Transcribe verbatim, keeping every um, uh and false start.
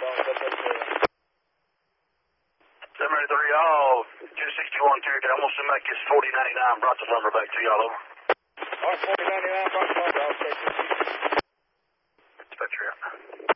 seven three all, two sixty-one Cherokee. I'm going to send back this forty ninety-nine, brought the lumber back to y'all, over. All right, forty ninety-nine, brought the lumber, I'll take it. Dispatcher out.